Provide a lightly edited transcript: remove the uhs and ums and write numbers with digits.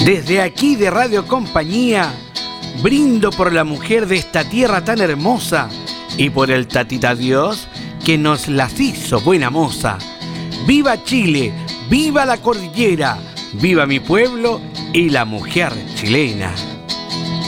Desde aquí de Radio Compañía, brindo por la mujer de esta tierra tan hermosa y por el tatita Dios que nos las hizo buena moza. ¡Viva Chile! ¡Viva la cordillera! ¡Viva mi pueblo y la mujer chilena!